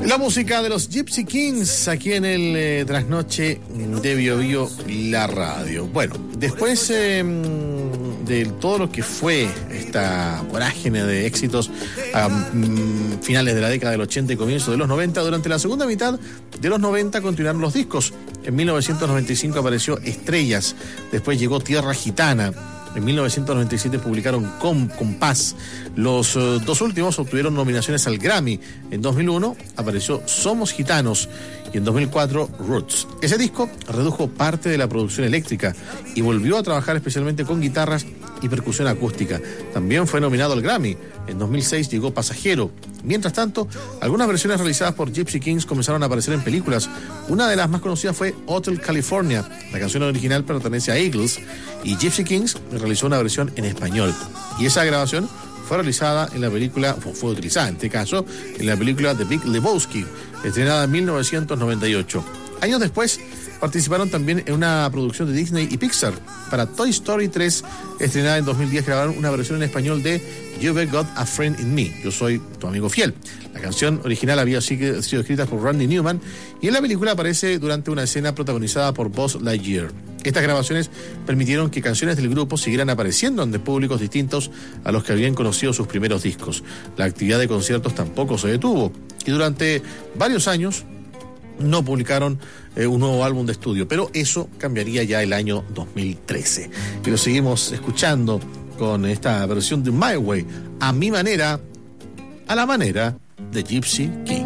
La música de los Gypsy Kings aquí en el Trasnoche de Bio Bio, la radio. Bueno, después de todo lo que fue esta vorágine de éxitos a finales de la década del 80 y comienzo de los 90, durante la segunda mitad de los 90 continuaron los discos. En 1995 apareció Estrellas, después llegó Tierra Gitana. En 1997 publicaron Compás. Los dos últimos obtuvieron nominaciones al Grammy. En 2001 apareció Somos Gitanos y en 2004 Roots. Ese disco redujo parte de la producción eléctrica y volvió a trabajar especialmente con guitarras y percusión acústica. También fue nominado al Grammy. En 2006 llegó Pasajero. Mientras tanto, algunas versiones realizadas por Gypsy Kings comenzaron a aparecer en películas. Una de las más conocidas fue Hotel California. La canción original pertenece a Eagles y Gypsy Kings realizó una versión en español. Y esa grabación fue realizada en la película, fue utilizada en este caso, en la película The Big Lebowski, estrenada en 1998. Años después, participaron también en una producción de Disney y Pixar. Para Toy Story 3, estrenada en 2010, grabaron una versión en español de You've Got a Friend in Me, Yo Soy Tu Amigo Fiel. La canción original había sido escrita por Randy Newman y en la película aparece durante una escena protagonizada por Buzz Lightyear. Estas grabaciones permitieron que canciones del grupo siguieran apareciendo ante públicos distintos a los que habían conocido sus primeros discos. La actividad de conciertos tampoco se detuvo y durante varios años no publicaron un nuevo álbum de estudio, pero eso cambiaría ya el año 2013. Y lo seguimos escuchando con esta versión de My Way, a mi manera, a la manera de Gypsy Kings.